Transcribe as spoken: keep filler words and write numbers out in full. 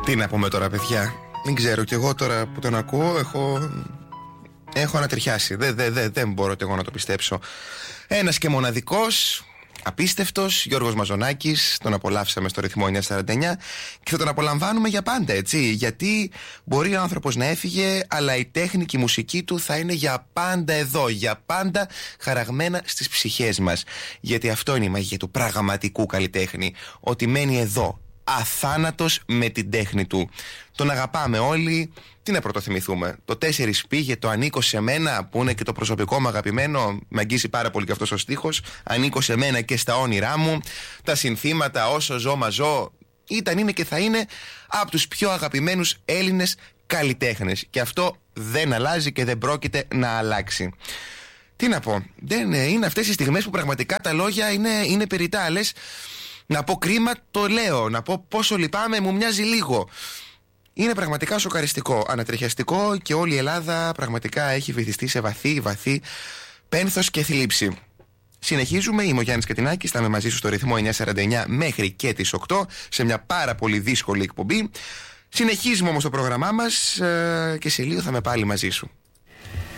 Τι να πούμε τώρα, παιδιά. Δεν ξέρω κι εγώ τώρα που τον ακούω. Έχω, έχω ανατριχιάσει. Δεν δε, δε, δε μπορώ κι εγώ να το πιστέψω. Ένας και μοναδικός, απίστευτος, Γιώργος Μαζονάκης. Τον απολαύσαμε στο ρυθμό εννιακόσια σαράντα εννιά και θα τον απολαμβάνουμε για πάντα, έτσι. Γιατί μπορεί ο άνθρωπος να έφυγε, αλλά η τέχνη και η μουσική του θα είναι για πάντα εδώ, για πάντα χαραγμένα στις ψυχές μας. Γιατί αυτό είναι η μαγεία του πραγματικού καλλιτέχνη. Ότι μένει εδώ, αθάνατος με την τέχνη του. Τον αγαπάμε όλοι. Τι να πρωτοθυμηθούμε? Το τέσσερις πήγε, το ανήκω σε μένα, που είναι και το προσωπικό μου αγαπημένο. Με αγγίζει πάρα πολύ και αυτός ο στίχος. Ανήκω σε μένα και στα όνειρά μου. Τα συνθήματα, όσο ζω μα ζω, ήταν, είναι και θα είναι από τους πιο αγαπημένους Έλληνες καλλιτέχνες. Και αυτό δεν αλλάζει και δεν πρόκειται να αλλάξει. Τι να πω, δεν είναι αυτές οι στιγμές που πραγματικά τα λόγια είναι, είναι περιτά. Λες, να πω κρίμα, το λέω. Να πω πόσο λυπάμαι, μου μοιάζει λίγο. Είναι πραγματικά σοκαριστικό, ανατριχιαστικό και όλη η Ελλάδα πραγματικά έχει βυθιστεί σε βαθύ, βαθύ πένθος και θλίψη. Συνεχίζουμε, είμαι ο Γιάννης Κατινάκης, θα είμαι μαζί σου στο ρυθμό εννιακόσια σαράντα εννιά μέχρι και τις οκτώ σε μια πάρα πολύ δύσκολη εκπομπή. Συνεχίζουμε όμως το πρόγραμμά μας ε, και σε λίγο θα είμαι πάλι μαζί σου.